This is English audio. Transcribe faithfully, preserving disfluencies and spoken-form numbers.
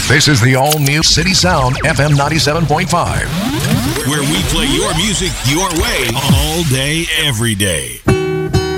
This is the all-new City Sound F M ninety-seven point five. Where we play your music your way all day, every day.